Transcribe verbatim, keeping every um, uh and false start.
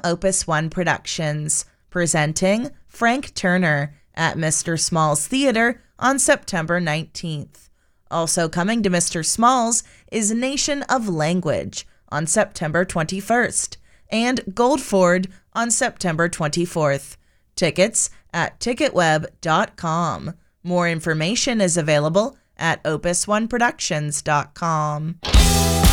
Opus One Productions, presenting Frank Turner at Mister Small's Theater on September nineteenth. Also coming to Mister Small's is Nation of Language on September twenty-first and Goldford on September twenty-fourth. Tickets at ticket web dot com. More information is available at opus one productions dot com.